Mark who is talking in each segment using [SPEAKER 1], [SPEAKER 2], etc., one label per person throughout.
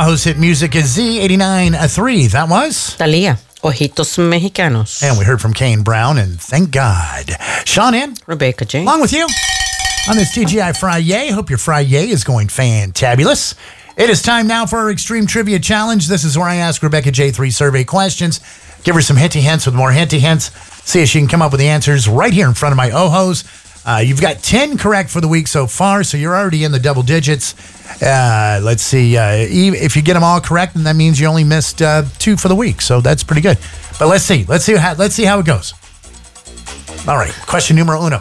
[SPEAKER 1] Bajo's hit music is Z89.3. That was
[SPEAKER 2] Thalia, Ojitos Mexicanos.
[SPEAKER 1] And we heard from Kane Brown, and thank God. Sean in.
[SPEAKER 2] Rebecca J.
[SPEAKER 1] Along with you on this TGI Friday. Hope your Friday is going fantabulous. It is time now for our Extreme Trivia Challenge. This is where I ask Rebecca J 3 survey questions, give her some hinty hints with more hinty hints, see if she can come up with the answers right here in front of my Ojos. You've got 10 correct for the week so far, so you're already in the double digits. Let's see. If you get them all correct, then that means you only missed 2 for the week, so that's pretty good. But let's see. Let's see how it goes. All right. Question numero uno.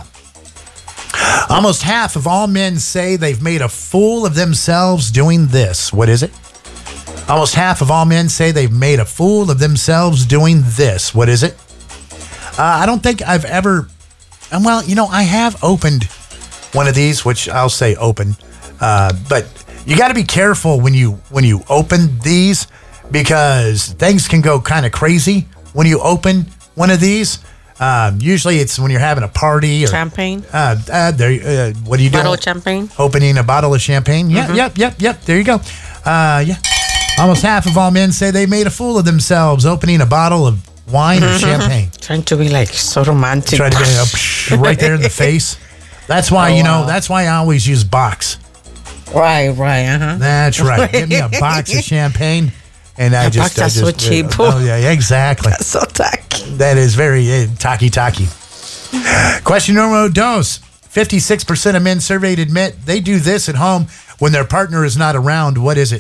[SPEAKER 1] Almost half of all men say they've made a fool of themselves doing this. What is it? Almost half of all men say they've made a fool of themselves doing this. What is it? I don't think I've ever... Well, I have opened one of these, which I'll say open. But you got to be careful when you open these, because things can go kind of crazy when you open one of these. Usually it's when you're having a party or
[SPEAKER 2] champagne.
[SPEAKER 1] What do you do?
[SPEAKER 2] Bottle of champagne.
[SPEAKER 1] Opening a bottle of champagne. Yeah, Yep. There you go. Yeah. Almost half of all men say they made a fool of themselves opening a bottle of wine or champagne.
[SPEAKER 2] Trying to be like so romantic.
[SPEAKER 1] Try to get right there in the face. That's why that's why I always use box.
[SPEAKER 2] Right. Uh-huh.
[SPEAKER 1] That's right. Give me a box of champagne. And
[SPEAKER 2] that's so cheap.
[SPEAKER 1] Yeah, exactly.
[SPEAKER 2] That's so tacky.
[SPEAKER 1] That is very tacky. Question numero dos. 56% of men surveyed admit they do this at home when their partner is not around. What is it?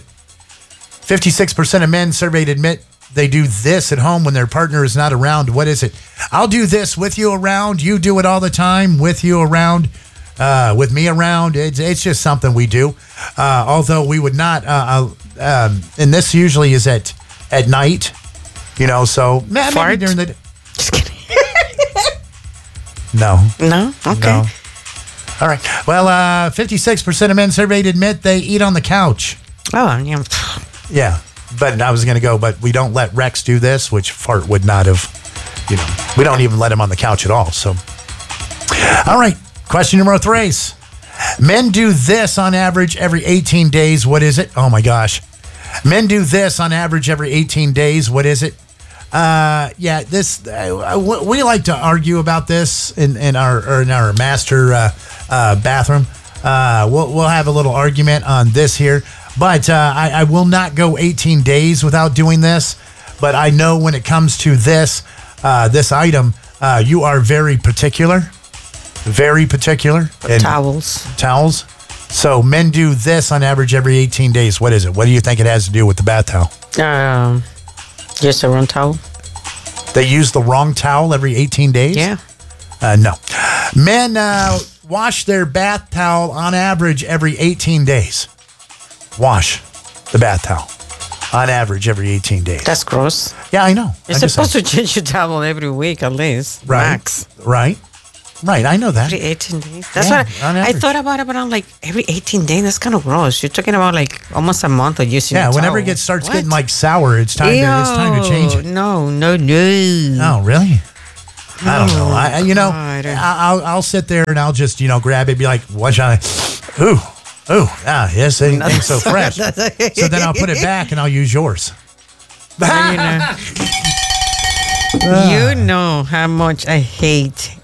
[SPEAKER 1] 56% of men surveyed admit they do this at home when their partner is not around. What is it? I'll do this with you around. You do it all the time with you around. With me around. It's just something we do. Although we would not... and this usually is at night, so maybe during the...
[SPEAKER 2] Just kidding.
[SPEAKER 1] No.
[SPEAKER 2] Okay.
[SPEAKER 1] No. All right. Well, 56% of men surveyed admit they eat on the couch.
[SPEAKER 2] Oh, yeah.
[SPEAKER 1] Yeah. But I was going to go, but we don't let Rex do this, which Fart would not have, we don't even let him on the couch at all. So, all right. Question numero 3. Men do this on average every 18 days. What is it? Oh, my gosh. Men do this on average every 18 days. What is it? We like to argue about this in our master bathroom. We'll have a little argument on this here. But I will not go 18 days without doing this. But I know when it comes to this item, you are very particular. Very particular. Towels. So men do this on average every 18 days. What is it? What do you think it has to do with the bath towel?
[SPEAKER 2] Use the wrong towel.
[SPEAKER 1] They use the wrong towel every 18 days?
[SPEAKER 2] Yeah.
[SPEAKER 1] No. Men wash their bath towel on average every 18 days. Wash the bath towel on average every 18 days.
[SPEAKER 2] That's gross.
[SPEAKER 1] Yeah, I know.
[SPEAKER 2] You're supposed to change your towel every week at least.
[SPEAKER 1] Right.
[SPEAKER 2] Max.
[SPEAKER 1] Right, I know that.
[SPEAKER 2] Every 18 days. That's what I thought about it, but I'm like, every 18 days, that's kind of gross. You're talking about like almost a month of using
[SPEAKER 1] Yeah, whenever it starts getting like sour, it's time to change it.
[SPEAKER 2] No.
[SPEAKER 1] Oh, really? I don't know. I'll sit there and I'll just, grab it and be like, what should I... Yes, it ain't so fresh. So then I'll put it back and I'll use yours.
[SPEAKER 2] You know how much I hate,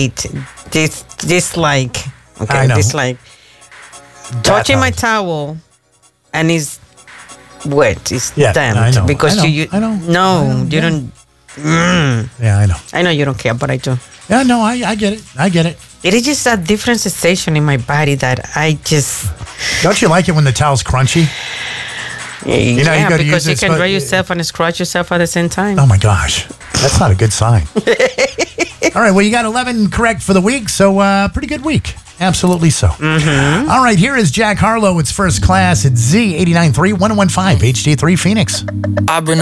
[SPEAKER 2] dislike. Okay,
[SPEAKER 1] I know.
[SPEAKER 2] Dislike. Touching my towel and it's wet. It's damp.
[SPEAKER 1] I know.
[SPEAKER 2] Because
[SPEAKER 1] I know.
[SPEAKER 2] You don't...
[SPEAKER 1] Yeah, I know.
[SPEAKER 2] I know you don't care, but I do.
[SPEAKER 1] Yeah, no, I get it.
[SPEAKER 2] It is just a different sensation in my body that I just...
[SPEAKER 1] Don't you like it when the towel's crunchy?
[SPEAKER 2] You go to because you can dry yourself and scratch yourself at the same time.
[SPEAKER 1] Oh my gosh, that's not a good sign. All right, well, you got 11 correct for the week, so pretty good week. Absolutely so. Mm-hmm. All right, here is Jack Harlow. It's First Class at Z89.3 1015 HD3 Phoenix.